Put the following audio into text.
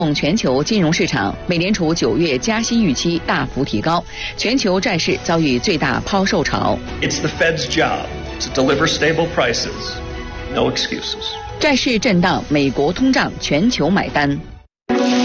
全球金融市场，美联储9月加息预期大幅提高，全球债市遭遇最大抛售潮。 It's the Fed's job to deliver stable prices. No excuses. 债市震荡，美国通胀全球买单。